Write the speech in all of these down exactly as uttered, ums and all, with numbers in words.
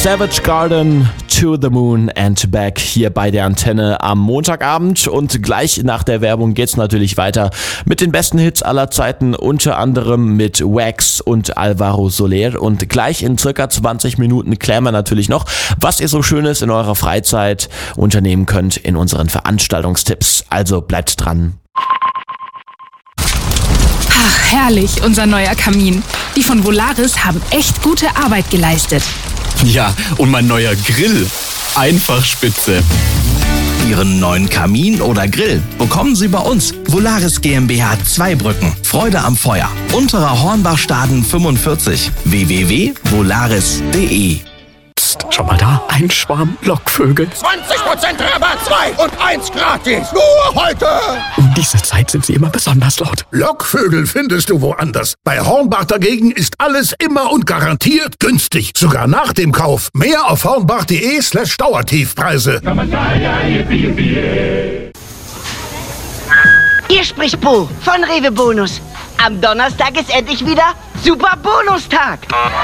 Savage Garden, To the Moon and Back hier bei der Antenne am Montagabend. Und gleich nach der Werbung geht's natürlich weiter mit den besten Hits aller Zeiten, unter anderem mit Wax und Alvaro Soler. Und gleich in circa zwanzig Minuten klären wir natürlich noch, was ihr so Schönes in eurer Freizeit unternehmen könnt in unseren Veranstaltungstipps. Also bleibt dran. Ach, herrlich, unser neuer Kamin. Die von Volaris haben echt gute Arbeit geleistet. Ja, und mein neuer Grill. Einfach spitze. Ihren neuen Kamin oder Grill bekommen Sie bei uns. Volaris GmbH Zweibrücken. Freude am Feuer. Unterer Hornbachstaden fünfundvierzig. w w w punkt volaris punkt d e. Psst, schau mal da. Ein Schwarm Lockvögel. zwanzig Prozent Rabatt, zwei und eins gratis. Nur heute. Um diese Zeit sind sie immer besonders laut. Lockvögel findest du woanders. Bei Hornbach dagegen ist alles immer und garantiert günstig. Sogar nach dem Kauf. Mehr auf hornbach.de slash Dauertiefpreise. Hier spricht Bo von Rewe Bonus. Am Donnerstag ist endlich wieder Super Bonustag.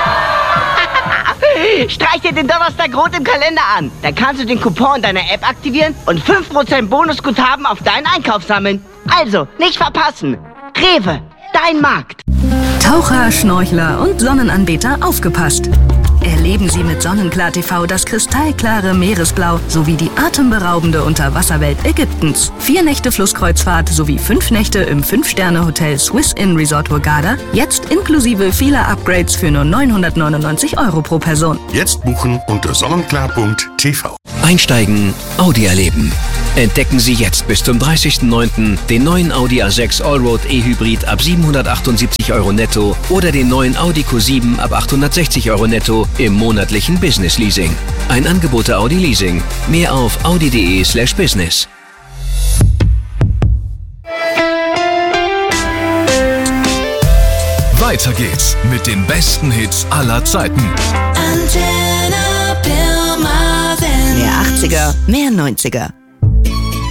Streich dir den Donnerstag rot im Kalender an. Da kannst du den Coupon deiner App aktivieren und fünf Prozent Bonusguthaben auf deinen Einkauf sammeln. Also, nicht verpassen. Rewe, dein Markt. Taucher, Schnorchler und Sonnenanbeter aufgepasst. Erleben Sie mit Sonnenklar T V das kristallklare Meeresblau sowie die atemberaubende Unterwasserwelt Ägyptens. Vier Nächte Flusskreuzfahrt sowie fünf Nächte im fünf-Sterne-Hotel Swiss Inn Resort Hurghada. Jetzt inklusive vieler Upgrades für nur neunhundertneunundneunzig Euro pro Person. Jetzt buchen unter sonnenklar punkt t v. Einsteigen, Audi erleben. Entdecken Sie jetzt bis zum dreißigsten neunten den neuen Audi A sechs Allroad E-Hybrid ab siebenhundertachtundsiebzig Euro netto oder den neuen Audi Q sieben ab achthundertsechzig Euro netto im monatlichen Business Leasing. Ein Angebot der Audi Leasing. Mehr auf audi.de slash business. Weiter geht's mit den besten Hits aller Zeiten. Antenne Pirmasens. Mehr achtziger, mehr neunziger.